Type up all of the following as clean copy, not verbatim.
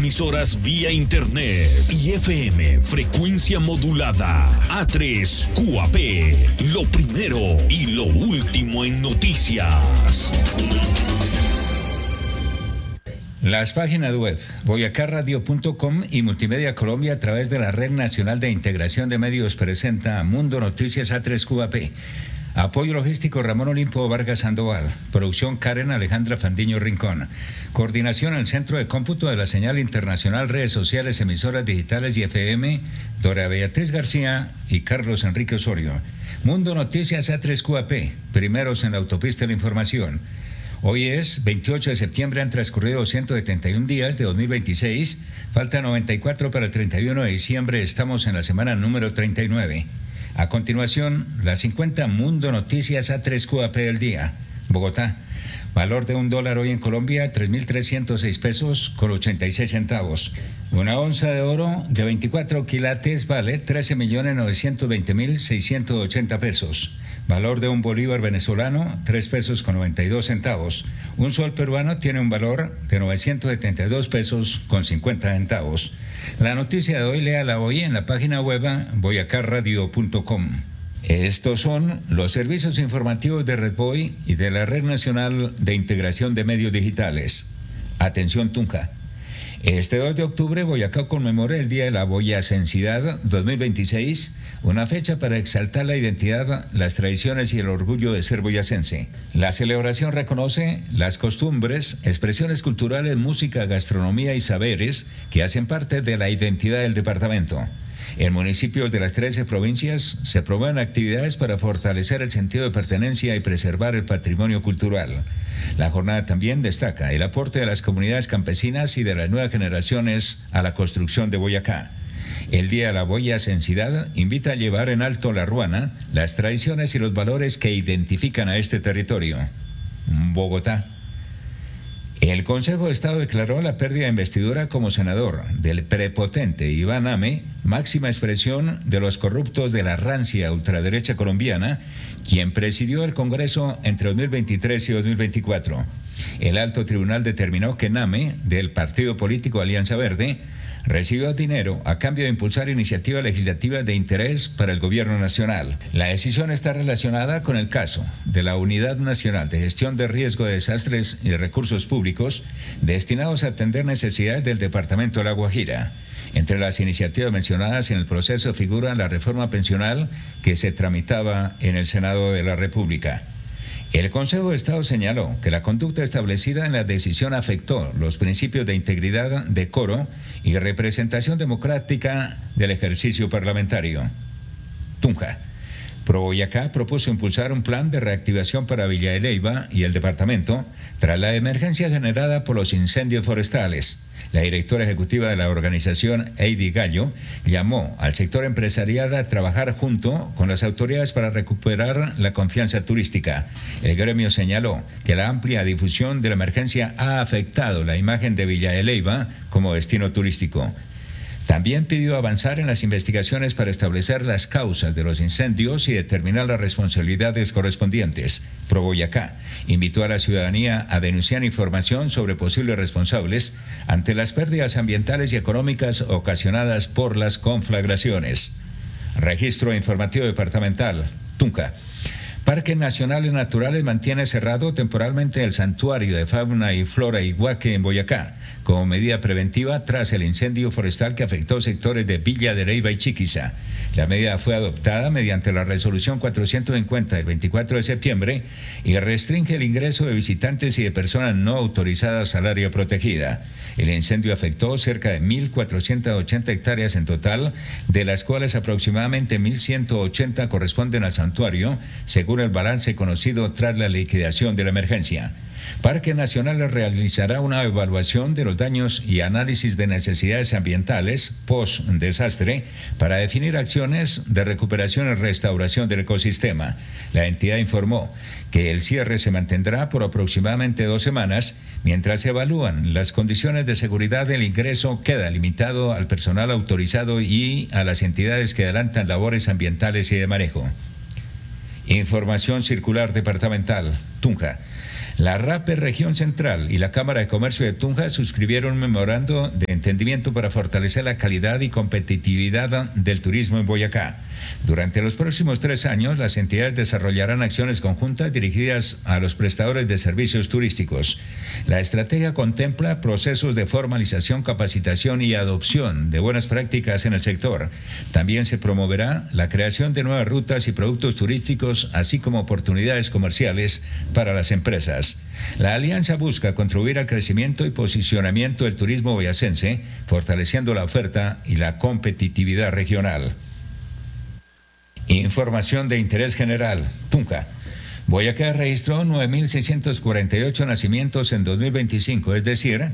emisoras vía internet y FM, frecuencia modulada. A3 QAP, lo primero y lo último en noticias. Las páginas web boyacarradio.com y Multimedia Colombia a través de la Red Nacional de Integración de Medios presenta Mundo Noticias A3 QAP. Apoyo logístico Ramón Olimpo Vargas Sandoval. Producción Karen Alejandra Fandiño Rincón. Coordinación al Centro de Cómputo de la Señal Internacional, Redes Sociales, Emisoras Digitales y FM, Dora Beatriz García y Carlos Enrique Osorio. Mundo Noticias A3 QAP, primeros en la autopista de la información. Hoy es 28 de septiembre, han transcurrido 171 días de 2026, falta 94 para el 31 de diciembre, estamos en la semana número 39. A continuación, las 50 Mundo Noticias A3 QAP del día. Bogotá, valor de $1 hoy en Colombia, 3.306 pesos con 86 centavos. Una onza de oro de 24 quilates vale 13.920.680 pesos. Valor de un bolívar venezolano, 3 pesos con 92 centavos. Un sol peruano tiene un valor de 972 pesos con 50 centavos. La noticia de hoy, léala hoy en la página web boyacarradio.com. Estos son los servicios informativos de Redboy y de la Red Nacional de Integración de Medios Digitales. Atención Tunja. Este 2 de octubre, Boyacá conmemora el Día de la Boyacensidad 2026, una fecha para exaltar la identidad, las tradiciones y el orgullo de ser boyacense. La celebración reconoce las costumbres, expresiones culturales, música, gastronomía y saberes que hacen parte de la identidad del departamento. En municipios de las 13 provincias se promueven actividades para fortalecer el sentido de pertenencia y preservar el patrimonio cultural. La jornada también destaca el aporte de las comunidades campesinas y de las nuevas generaciones a la construcción de Boyacá. El Día de la Boyacensidad invita a llevar en alto la ruana, las tradiciones y los valores que identifican a este territorio. Bogotá. El Consejo de Estado declaró la pérdida de investidura como senador del prepotente Iván Name, máxima expresión de los corruptos de la rancia ultraderecha colombiana, quien presidió el Congreso entre 2023 y 2024. El alto tribunal determinó que Name, del partido político Alianza Verde, recibió dinero a cambio de impulsar iniciativas legislativas de interés para el gobierno nacional. La decisión está relacionada con el caso de la Unidad Nacional de Gestión de Riesgo de Desastres y Recursos Públicos destinados a atender necesidades del departamento de La Guajira. Entre las iniciativas mencionadas en el proceso figura la reforma pensional que se tramitaba en el Senado de la República. El Consejo de Estado señaló que la conducta establecida en la decisión afectó los principios de integridad, decoro y representación democrática del ejercicio parlamentario. Tunja. Proboyacá propuso impulsar un plan de reactivación para Villa de Leyva y el departamento tras la emergencia generada por los incendios forestales. La directora ejecutiva de la organización, Heidi Gallo, llamó al sector empresarial a trabajar junto con las autoridades para recuperar la confianza turística. El gremio señaló que la amplia difusión de la emergencia ha afectado la imagen de Villa de Leyva como destino turístico. También pidió avanzar en las investigaciones para establecer las causas de los incendios y determinar las responsabilidades correspondientes. Proboyacá invitó a la ciudadanía a denunciar información sobre posibles responsables ante las pérdidas ambientales y económicas ocasionadas por las conflagraciones. Registro informativo departamental, Tunja. Parques Nacionales Naturales mantiene cerrado temporalmente el Santuario de Fauna y Flora Iguaque en Boyacá, como medida preventiva tras el incendio forestal que afectó sectores de Villa de Leyva y Chiquiza. La medida fue adoptada mediante la resolución 450 del 24 de septiembre y restringe el ingreso de visitantes y de personas no autorizadas al área protegida. El incendio afectó cerca de 1.480 hectáreas en total, de las cuales aproximadamente 1.180 corresponden al santuario, según el balance conocido tras la liquidación de la emergencia. Parques Nacionales realizará una evaluación de los daños y análisis de necesidades ambientales post-desastre para definir acciones de recuperación y restauración del ecosistema. La entidad informó que el cierre se mantendrá por aproximadamente 2 semanas, mientras se evalúan las condiciones de seguridad. El ingreso queda limitado al personal autorizado y a las entidades que adelantan labores ambientales y de manejo. Información circular departamental, Tunja. La RAPE Región Central y la Cámara de Comercio de Tunja suscribieron un memorando de entendimiento para fortalecer la calidad y competitividad del turismo en Boyacá. Durante los próximos 3 años, las entidades desarrollarán acciones conjuntas dirigidas a los prestadores de servicios turísticos. La estrategia contempla procesos de formalización, capacitación y adopción de buenas prácticas en el sector. También se promoverá la creación de nuevas rutas y productos turísticos, así como oportunidades comerciales para las empresas. La alianza busca contribuir al crecimiento y posicionamiento del turismo boyacense, fortaleciendo la oferta y la competitividad regional. Información de interés general. Tunja. Boyacá registró 9.648 nacimientos en 2025, es decir,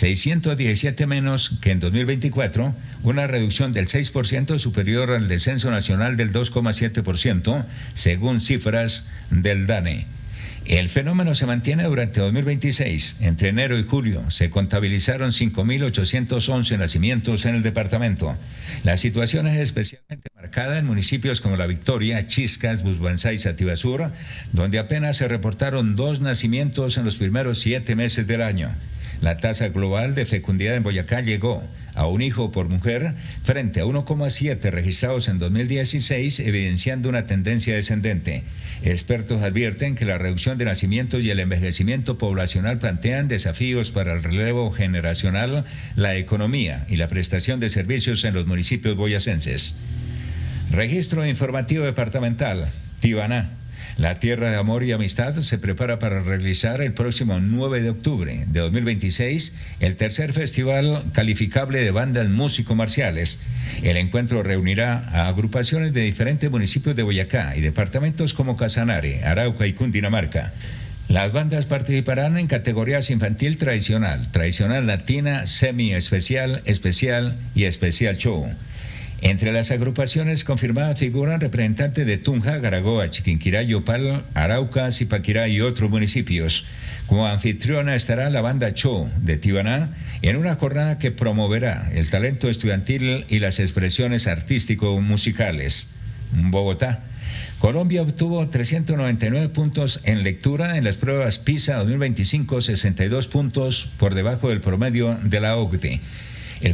617 menos que en 2024, una reducción del 6% superior al descenso nacional del 2,7%, según cifras del DANE. El fenómeno se mantiene durante 2026. Entre enero y julio se contabilizaron 5.811 nacimientos en el departamento. La situación es especialmente marcada en municipios como La Victoria, Chiscas, Busbanzá y Sativasur, donde apenas se reportaron 2 nacimientos en los primeros 7 meses del año. La tasa global de fecundidad en Boyacá llegó a 1 hijo por mujer frente a 1,7 registrados en 2016, evidenciando una tendencia descendente. Expertos advierten que la reducción de nacimientos y el envejecimiento poblacional plantean desafíos para el relevo generacional, la economía y la prestación de servicios en los municipios boyacenses. Registro informativo departamental. Tibaná. La Tierra de Amor y Amistad se prepara para realizar el próximo 9 de octubre de 2026 el tercer festival calificable de bandas músico-marciales. El encuentro reunirá a agrupaciones de diferentes municipios de Boyacá y departamentos como Casanare, Arauca y Cundinamarca. Las bandas participarán en categorías infantil tradicional, tradicional latina, semi-especial, especial y especial show. Entre las agrupaciones confirmadas figuran representantes de Tunja, Garagoa, Chiquinquirá, Yopal, Arauca, Zipaquirá y otros municipios. Como anfitriona estará la banda Cho de Tibaná en una jornada que promoverá el talento estudiantil y las expresiones artístico-musicales. Bogotá. Colombia obtuvo 399 puntos en lectura en las pruebas PISA 2025, 62 puntos por debajo del promedio de la OCDE. El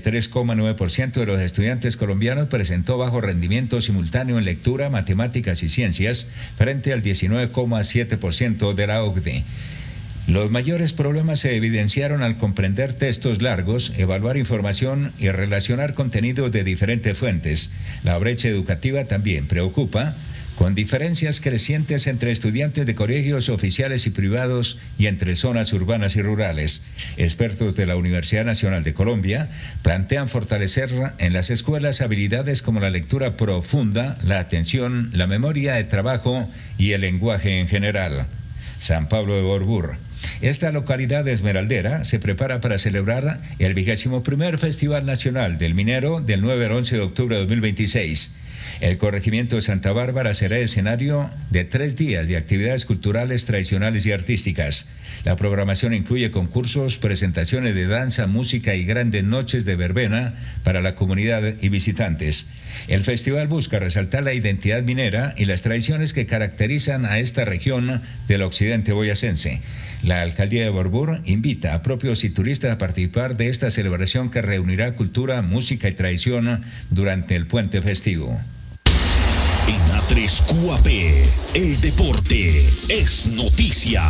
43,9% de los estudiantes colombianos presentó bajo rendimiento simultáneo en lectura, matemáticas y ciencias, frente al 19,7% de la OCDE. Los mayores problemas se evidenciaron al comprender textos largos, evaluar información y relacionar contenidos de diferentes fuentes. La brecha educativa también preocupa, con diferencias crecientes entre estudiantes de colegios oficiales y privados y entre zonas urbanas y rurales. Expertos de la Universidad Nacional de Colombia plantean fortalecer en las escuelas habilidades como la lectura profunda, la atención, la memoria de trabajo y el lenguaje en general. San Pablo de Borbur. Esta localidad esmeraldera se prepara para celebrar el 21º Festival Nacional del Minero del 9 al 11 de octubre de 2026. El corregimiento de Santa Bárbara será escenario de 3 días de actividades culturales, tradicionales y artísticas. La programación incluye concursos, presentaciones de danza, música y grandes noches de verbena para la comunidad y visitantes. El festival busca resaltar la identidad minera y las tradiciones que caracterizan a esta región del occidente boyacense. La alcaldía de Borbur invita a propios y turistas a participar de esta celebración que reunirá cultura, música y tradición durante el puente festivo. En A3 QAP, el deporte es noticia.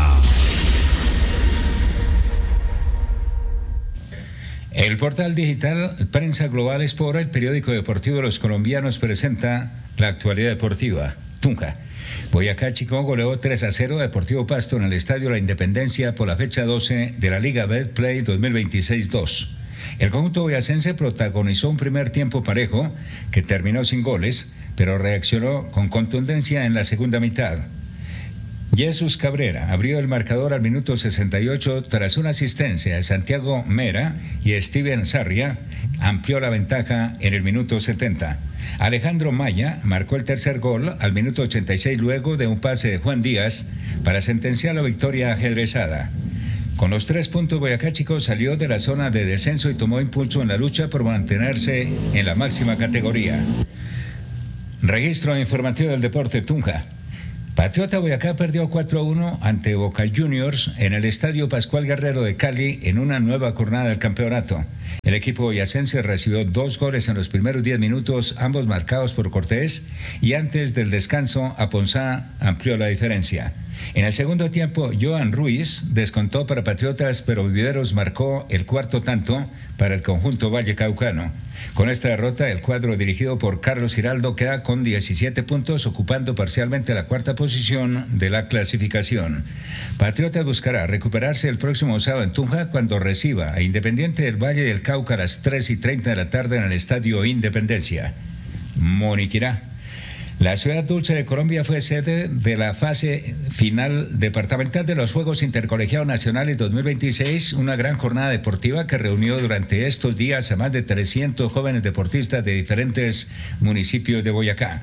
El portal digital Prensa Global Sport, el periódico deportivo de los colombianos, presenta la actualidad deportiva. Tunja. Boyacá Chicó goleó 3-0 a Deportivo Pasto en el Estadio La Independencia por la fecha 12 de la Liga Betplay 2026-2. El conjunto boyacense protagonizó un primer tiempo parejo que terminó sin goles, pero reaccionó con contundencia en la segunda mitad. Jesús Cabrera abrió el marcador al minuto 68 tras una asistencia de Santiago Mera, y Steven Sarria amplió la ventaja en el minuto 70. Alejandro Maya marcó el tercer gol al minuto 86 luego de un pase de Juan Díaz para sentenciar la victoria ajedrezada. Con los 3 puntos, Boyacá Chicó salió de la zona de descenso y tomó impulso en la lucha por mantenerse en la máxima categoría. Registro informativo del deporte Tunja. Patriota Boyacá perdió 4-1 ante Boca Juniors en el Estadio Pascual Guerrero de Cali en una nueva jornada del campeonato. El equipo boyacense recibió 2 goles en los primeros 10 minutos, ambos marcados por Cortés, y antes del descanso Aponzá amplió la diferencia. En el segundo tiempo, Johan Ruiz descontó para Patriotas, pero Viveros marcó el cuarto tanto para el conjunto vallecaucano. Con esta derrota, el cuadro dirigido por Carlos Giraldo queda con 17 puntos, ocupando parcialmente la cuarta posición de la clasificación. Patriotas buscará recuperarse el próximo sábado en Tunja cuando reciba a Independiente del Valle del Cauca a las 3:30 de la tarde en el Estadio Independencia. Moniquirá. La ciudad dulce de Colombia fue sede de la fase final departamental de los Juegos Intercolegiados Nacionales 2026, una gran jornada deportiva que reunió durante estos días a más de 300 jóvenes deportistas de diferentes municipios de Boyacá.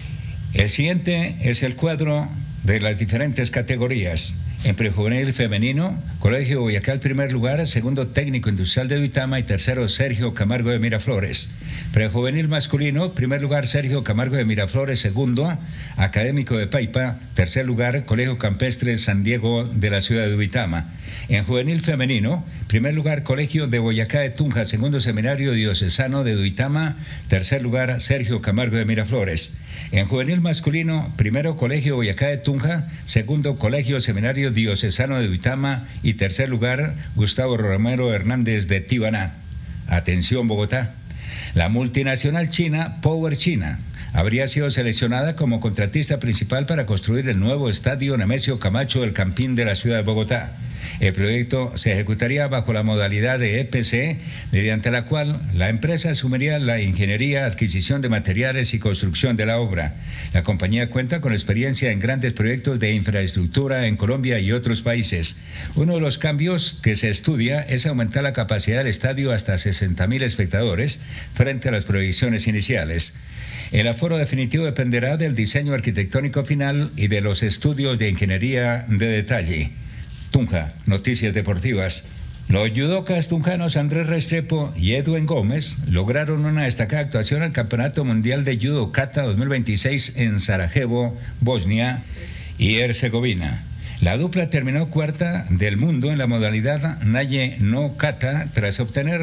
El siguiente es el cuadro de las diferentes categorías. En prejuvenil femenino, Colegio Boyacá el primer lugar, segundo Técnico Industrial de Duitama y tercero Sergio Camargo de Miraflores. Prejuvenil masculino, primer lugar Sergio Camargo de Miraflores, segundo Académico de Paipa, tercer lugar Colegio Campestre San Diego de la ciudad de Duitama. En juvenil femenino, primer lugar Colegio de Boyacá de Tunja, segundo Seminario Diocesano de Duitama, tercer lugar Sergio Camargo de Miraflores. En juvenil masculino, primero Colegio Boyacá de Tunja, segundo Colegio Seminario Diocesano de Duitama y tercer lugar Gustavo Romero Hernández de Tibaná. Atención Bogotá. La multinacional china Power China habría sido seleccionada como contratista principal para construir el nuevo estadio Nemesio Camacho del Campín de la ciudad de Bogotá. El proyecto se ejecutaría bajo la modalidad de EPC, mediante la cual la empresa asumiría la ingeniería, adquisición de materiales y construcción de la obra. La compañía cuenta con experiencia en grandes proyectos de infraestructura en Colombia y otros países. Uno de los cambios que se estudia es aumentar la capacidad del estadio hasta 60.000 espectadores frente a las proyecciones iniciales. El aforo definitivo dependerá del diseño arquitectónico final y de los estudios de ingeniería de detalle. Tunja, noticias deportivas. Los judocas tunjanos Andrés Restrepo y Edwin Gómez lograron una destacada actuación en el Campeonato Mundial de Judo Kata 2026 en Sarajevo, Bosnia y Herzegovina. La dupla terminó cuarta del mundo en la modalidad Naye no Kata tras obtener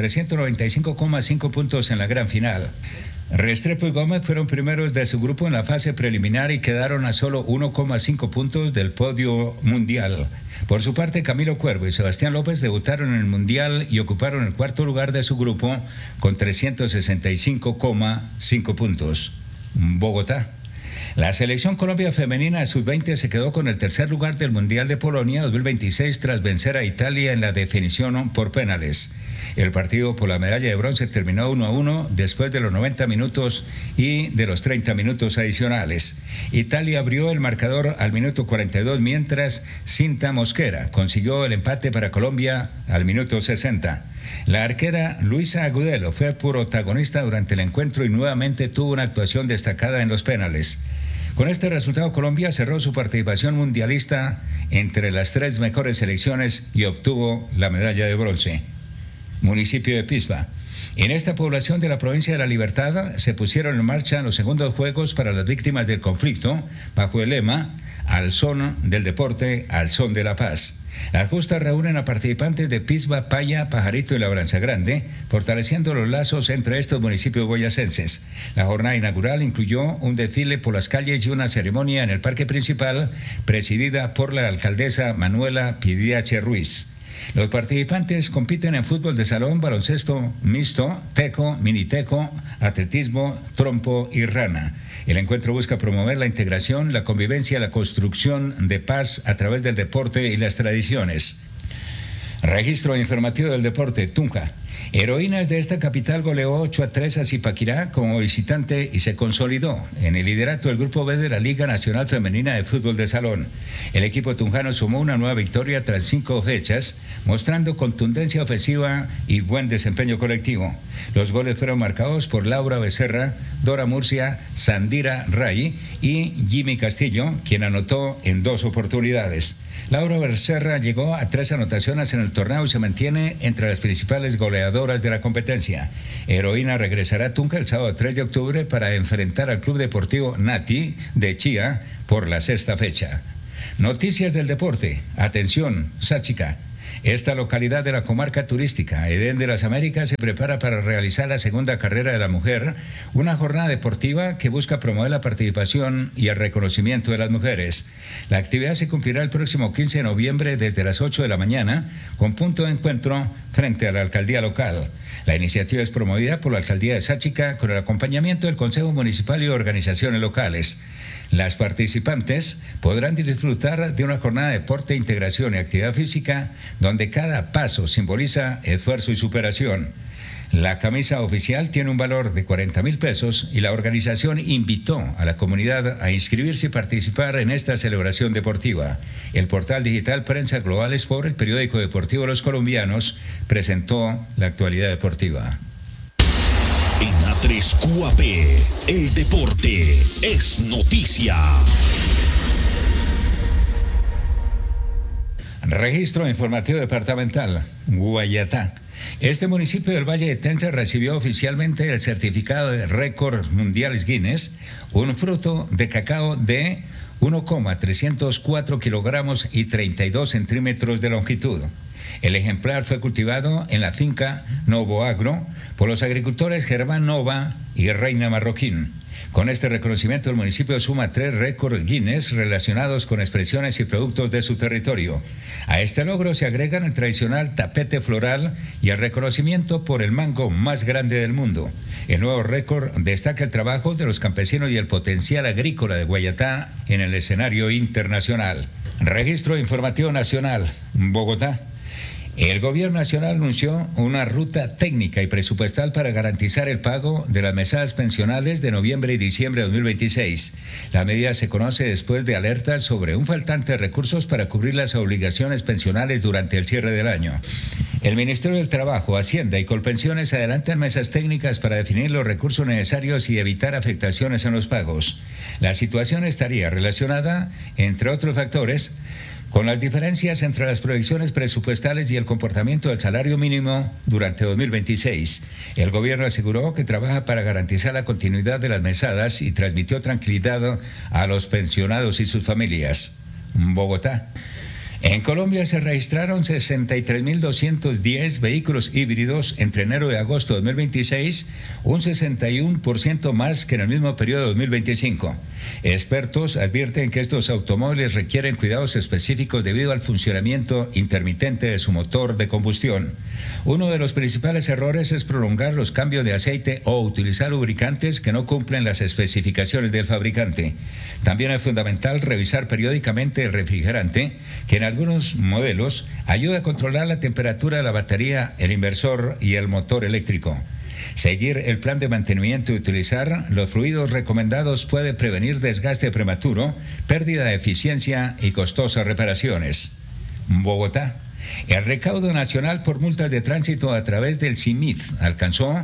395,5 puntos en la gran final. Restrepo y Gómez fueron primeros de su grupo en la fase preliminar y quedaron a solo 1,5 puntos del podio mundial. Por su parte, Camilo Cuervo y Sebastián López debutaron en el mundial y ocuparon el cuarto lugar de su grupo con 365,5 puntos. Bogotá. La selección Colombia femenina sub-20 se quedó con el tercer lugar del Mundial de Polonia 2026 tras vencer a Italia en la definición por penales. El partido por la medalla de bronce terminó 1-1 después de los 90 minutos y de los 30 minutos adicionales. Italia abrió el marcador al minuto 42, mientras Cinta Mosquera consiguió el empate para Colombia al minuto 60. La arquera Luisa Agudelo fue protagonista durante el encuentro y nuevamente tuvo una actuación destacada en los penales. Con este resultado, Colombia cerró su participación mundialista entre las 3 mejores selecciones y obtuvo la medalla de bronce. Municipio de Pisba. En esta población de la provincia de La Libertad se pusieron en marcha los segundos Juegos para las víctimas del conflicto bajo el lema Al son del deporte, al son de la paz. Las justas reúnen a participantes de Pisba, Paya, Pajarito y Labranza Grande, fortaleciendo los lazos entre estos municipios boyacenses. La jornada inaugural incluyó un desfile por las calles y una ceremonia en el parque principal, presidida por la alcaldesa Manuela Pidiache Ruiz. Los participantes compiten en fútbol de salón, baloncesto mixto, teco, miniteco, atletismo, trompo y rana. El encuentro busca promover la integración, la convivencia y la construcción de paz a través del deporte y las tradiciones. Registro informativo del deporte, Tunja. Heroínas de esta capital goleó 8-3 a Zipaquirá como visitante y se consolidó en el liderato del Grupo B de la Liga Nacional Femenina de Fútbol de Salón. El equipo tunjano sumó una nueva victoria tras 5 fechas, mostrando contundencia ofensiva y buen desempeño colectivo. Los goles fueron marcados por Laura Becerra, Dora Murcia, Sandira Ray y Jimmy Castillo, quien anotó en 2 oportunidades. Laura Becerra llegó a 3 anotaciones en el torneo y se mantiene entre las principales goleadoras creadoras de la competencia. Heroína regresará a Tunja el sábado 3 de octubre para enfrentar al Club Deportivo Nati de Chía por la sexta fecha. Noticias del deporte. Atención, Sáchica. Esta localidad de la comarca turística Edén de las Américas se prepara para realizar la segunda carrera de la mujer, una jornada deportiva que busca promover la participación y el reconocimiento de las mujeres. La actividad se cumplirá el próximo 15 de noviembre desde las 8 de la mañana, con punto de encuentro frente a la alcaldía local. La iniciativa es promovida por la alcaldía de Sáchica con el acompañamiento del Consejo Municipal y organizaciones locales. Las participantes podrán disfrutar de una jornada de deporte, integración y actividad física, donde cada paso simboliza esfuerzo y superación. La camisa oficial tiene un valor de 40.000 pesos y la organización invitó a la comunidad a inscribirse y participar en esta celebración deportiva. El portal digital Prensa Global Sport, el periódico deportivo de los colombianos, presentó la actualidad deportiva. En A3 QAP, el deporte es noticia. Registro informativo departamental, Guayatá. Este municipio del Valle de Tenza recibió oficialmente el certificado de récord mundial Guinness, un fruto de cacao de 1,304 kilogramos y 32 centímetros de longitud. El ejemplar fue cultivado en la finca Novo Agro por los agricultores Germán Nova y Reina Marroquín. Con este reconocimiento, el municipio suma 3 récords Guinness relacionados con expresiones y productos de su territorio. A este logro se agregan el tradicional tapete floral y el reconocimiento por el mango más grande del mundo. El nuevo récord destaca el trabajo de los campesinos y el potencial agrícola de Guayatá en el escenario internacional. Registro informativo nacional, Bogotá. El gobierno nacional anunció una ruta técnica y presupuestal para garantizar el pago de las mesadas pensionales de noviembre y diciembre de 2026. La medida se conoce después de alertas sobre un faltante de recursos para cubrir las obligaciones pensionales durante el cierre del año. El Ministerio del Trabajo, Hacienda y Colpensiones adelantan mesas técnicas para definir los recursos necesarios y evitar afectaciones en los pagos. La situación estaría relacionada, entre otros factores, con las diferencias entre las proyecciones presupuestales y el comportamiento del salario mínimo durante 2026. El gobierno aseguró que trabaja para garantizar la continuidad de las mesadas y transmitió tranquilidad a los pensionados y sus familias. Bogotá. En Colombia se registraron 63.210 vehículos híbridos entre enero y agosto de 2026, un 61% más que en el mismo periodo de 2025. Expertos advierten que estos automóviles requieren cuidados específicos debido al funcionamiento intermitente de su motor de combustión. Uno de los principales errores es prolongar los cambios de aceite o utilizar lubricantes que no cumplen las especificaciones del fabricante. También es fundamental revisar periódicamente el refrigerante, que en algunos modelos ayuda a controlar la temperatura de la batería, el inversor y el motor eléctrico. Seguir el plan de mantenimiento y utilizar los fluidos recomendados puede prevenir desgaste prematuro, pérdida de eficiencia y costosas reparaciones. Bogotá. El recaudo nacional por multas de tránsito a través del CIMIT alcanzó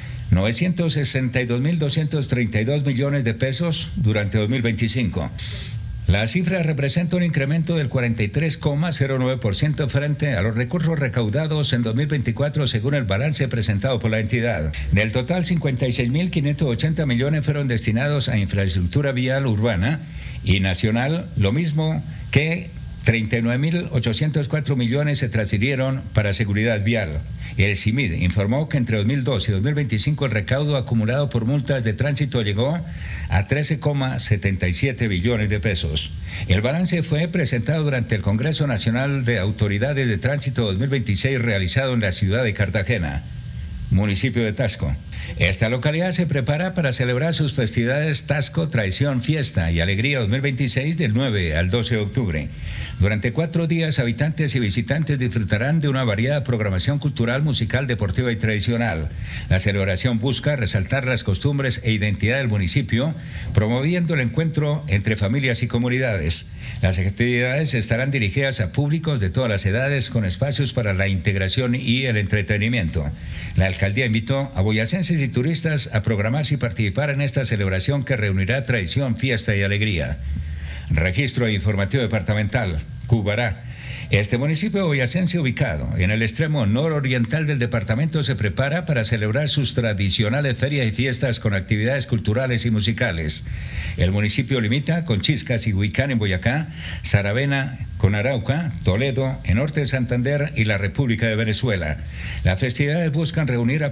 962.232 millones de pesos durante 2025. La cifra representa un incremento del 43,09% frente a los recursos recaudados en 2024 según el balance presentado por la entidad. Del total, 56.580 millones fueron destinados a infraestructura vial urbana y nacional, lo mismo que 39.804 millones se transfirieron para seguridad vial. El CIMID informó que entre 2012 y 2025 el recaudo acumulado por multas de tránsito llegó a 13,77 billones de pesos. El balance fue presentado durante el Congreso Nacional de Autoridades de Tránsito 2026 realizado en la ciudad de Cartagena, municipio de Tasco. Esta localidad se prepara para celebrar sus festividades Tasco, Tradición, Fiesta y Alegría 2026 del 9 al 12 de octubre. Durante 4 días, habitantes y visitantes disfrutarán de una variada programación cultural, musical, deportiva y tradicional. La celebración busca resaltar las costumbres e identidad del municipio, promoviendo el encuentro entre familias y comunidades. Las actividades estarán dirigidas a públicos de todas las edades con espacios para la integración y el entretenimiento. La alcaldía invitó a boyacenses y turistas a programarse y participar en esta celebración que reunirá tradición, fiesta y alegría. Registro informativo departamental, Cubará. Este municipio boyacense, ubicado en el extremo nororiental del departamento, se prepara para celebrar sus tradicionales ferias y fiestas con actividades culturales y musicales. El municipio limita con Chiscas y Huicán en Boyacá, Saravena con Arauca, Toledo en norte de Santander y la República de Venezuela. Las festividades buscan reunir a